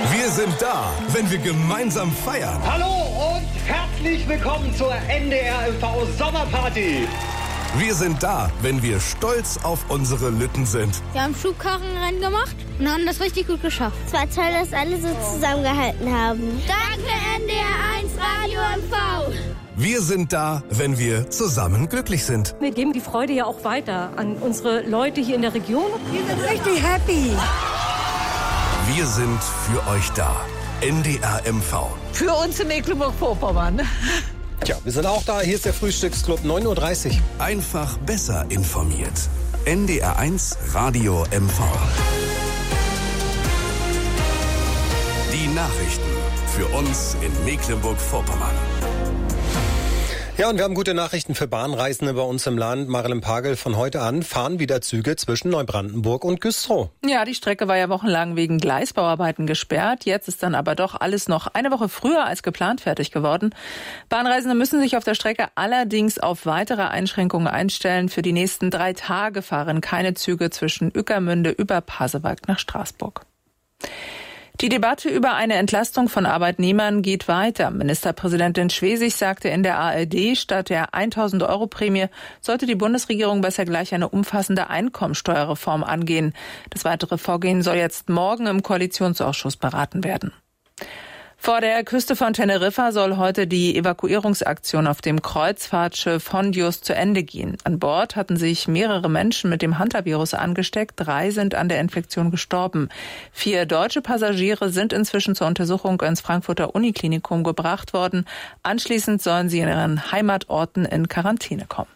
Wir sind da, wenn wir gemeinsam feiern. Hallo und herzlich willkommen zur NDR MV Sommerparty. Wir sind da, wenn wir stolz auf unsere Lütten sind. Wir haben Schubkarrenrennen gemacht und haben das richtig gut geschafft. Es war toll, dass alle so zusammengehalten haben. Danke NDR 1 Radio MV. Wir sind da, wenn wir zusammen glücklich sind. Wir geben die Freude ja auch weiter an unsere Leute hier in der Region. Wir sind richtig happy. Wir sind für euch da. NDR MV. Für uns in Mecklenburg-Vorpommern. Tja, wir sind auch da. Hier ist der Frühstücksclub, 9:30 Uhr. Einfach besser informiert. NDR 1 Radio MV. Die Nachrichten für uns in Mecklenburg-Vorpommern. Ja, und wir haben gute Nachrichten für Bahnreisende bei uns im Land. Marilyn Pagel, von heute an fahren wieder Züge zwischen Neubrandenburg und Güstrow. Ja, die Strecke war ja wochenlang wegen Gleisbauarbeiten gesperrt. Jetzt ist dann aber doch alles noch eine Woche früher als geplant fertig geworden. Bahnreisende müssen sich auf der Strecke allerdings auf weitere Einschränkungen einstellen. Für die nächsten 3 Tage fahren keine Züge zwischen Ueckermünde über Pasewalk nach Straßburg. Die Debatte über eine Entlastung von Arbeitnehmern geht weiter. Ministerpräsidentin Schwesig sagte in der ARD, statt der 1.000-Euro-Prämie sollte die Bundesregierung besser gleich eine umfassende Einkommensteuerreform angehen. Das weitere Vorgehen soll jetzt morgen im Koalitionsausschuss beraten werden. Vor der Küste von Teneriffa soll heute die Evakuierungsaktion auf dem Kreuzfahrtschiff Hondius zu Ende gehen. An Bord hatten sich mehrere Menschen mit dem Hantavirus angesteckt. 3 sind an der Infektion gestorben. 4 deutsche Passagiere sind inzwischen zur Untersuchung ins Frankfurter Uniklinikum gebracht worden. Anschließend sollen sie in ihren Heimatorten in Quarantäne kommen.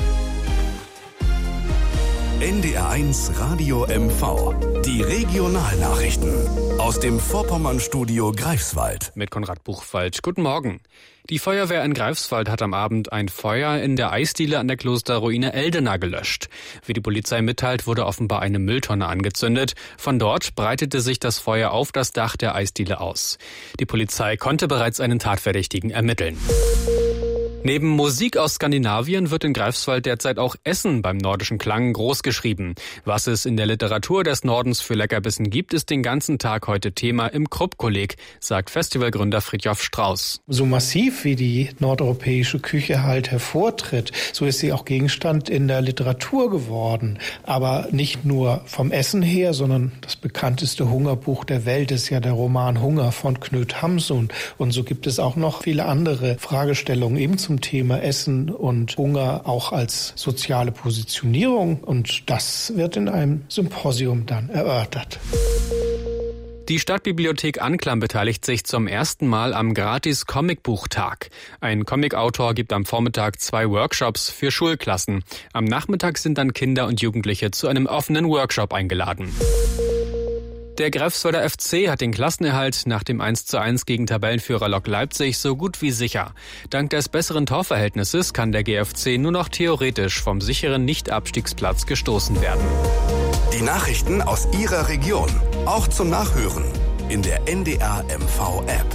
NDR 1 Radio MV. Die Regionalnachrichten aus dem Vorpommern-Studio Greifswald. Mit Konrad Buchwald. Guten Morgen. Die Feuerwehr in Greifswald hat am Abend ein Feuer in der Eisdiele an der Klosterruine Eldena gelöscht. Wie die Polizei mitteilt, wurde offenbar eine Mülltonne angezündet. Von dort breitete sich das Feuer auf das Dach der Eisdiele aus. Die Polizei konnte bereits einen Tatverdächtigen ermitteln. Neben Musik aus Skandinavien wird in Greifswald derzeit auch Essen beim nordischen Klang großgeschrieben. Was es in der Literatur des Nordens für Leckerbissen gibt, ist den ganzen Tag heute Thema im Krupp-Kolleg, sagt Festivalgründer Fridtjof Strauß. So massiv wie die nordeuropäische Küche halt hervortritt, so ist sie auch Gegenstand in der Literatur geworden. Aber nicht nur vom Essen her, sondern das bekannteste Hungerbuch der Welt ist ja der Roman Hunger von Knut Hamsun. Und so gibt es auch noch viele andere Fragestellungen eben zum Thema Essen und Hunger, auch als soziale Positionierung. Und das wird in einem Symposium dann erörtert. Die Stadtbibliothek Anklam beteiligt sich zum ersten Mal am Gratis-Comicbuchtag. Ein Comicautor gibt am Vormittag 2 Workshops für Schulklassen. Am Nachmittag sind dann Kinder und Jugendliche zu einem offenen Workshop eingeladen. Der Greifswalder FC hat den Klassenerhalt nach dem 1:1 gegen Tabellenführer Lok Leipzig so gut wie sicher. Dank des besseren Torverhältnisses kann der GFC nur noch theoretisch vom sicheren Nicht-Abstiegsplatz gestoßen werden. Die Nachrichten aus Ihrer Region, auch zum Nachhören in der NDR MV App.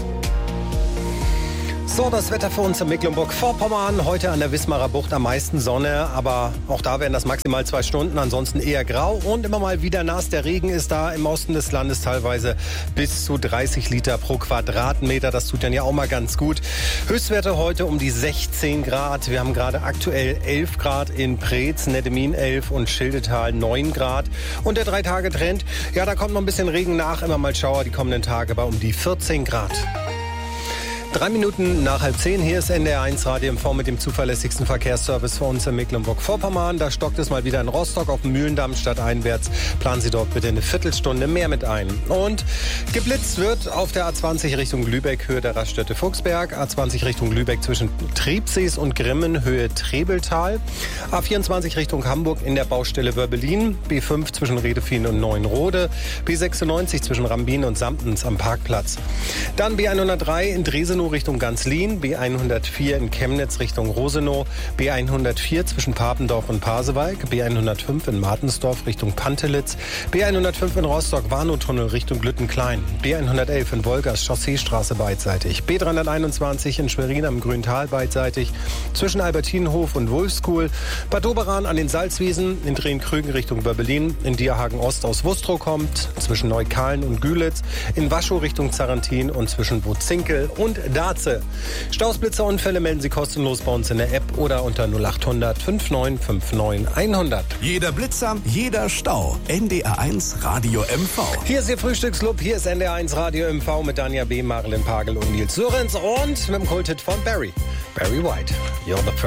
So, das Wetter für uns in Mecklenburg-Vorpommern. Heute an der Wismarer Bucht am meisten Sonne, aber auch da werden das maximal 2 Stunden, ansonsten eher grau und immer mal wieder nass. Der Regen ist da im Osten des Landes teilweise bis zu 30 Liter pro Quadratmeter. Das tut dann ja auch mal ganz gut. Höchstwerte heute um die 16 Grad. Wir haben gerade aktuell 11 Grad in Preetz, Nettemin 11 und Schildetal 9 Grad. Und der 3-Tage-Trend, ja, da kommt noch ein bisschen Regen nach, immer mal Schauer die kommenden Tage bei um die 14 Grad. 3 Minuten nach 9:30, hier ist NDR 1 Radio MV mit dem zuverlässigsten Verkehrsservice für uns in Mecklenburg-Vorpommern. Da stockt es mal wieder in Rostock auf dem Mühlendamm stadteinwärts. Planen Sie dort bitte eine Viertelstunde mehr mit ein. Und geblitzt wird auf der A20 Richtung Lübeck, Höhe der Raststätte Fuchsberg. A20 Richtung Lübeck zwischen Triebsees und Grimmen, Höhe Trebeltal. A24 Richtung Hamburg in der Baustelle Wörbelin. B5 zwischen Redefien und Neuenrode. B96 zwischen Rambin und Samtens am Parkplatz. Dann B103 in Dresden Richtung Ganzlin, B104 in Chemnitz Richtung Rosenow, B104 zwischen Papendorf und Pasewalk, B105 in Martensdorf Richtung Pantelitz, B105 in Rostock-Warnow-Tunnel Richtung Lüttenklein, B111 in Wolgast Chausseestraße beidseitig, B321 in Schwerin am Grüntal beidseitig, zwischen Albertinenhof und Wolfskuhl, Bad Doberan an den Salzwiesen, in Drehn-Krügen Richtung Böbelin, in Dierhagen Ost aus Wustrow kommt, zwischen Neukalen und Gülitz, in Waschow Richtung Zarantin und zwischen Bozinkel und Daze. Staus, Blitzer, Unfälle melden Sie kostenlos bei uns in der App oder unter 0800 5959 100. Jeder Blitzer, jeder Stau. NDR1 Radio MV. Hier ist Ihr Frühstücksclub, hier ist NDR1 Radio MV mit Danja B., Marilyn Pagel und Nils Sörenz und mit dem Kulthit von Barry White. You're the first.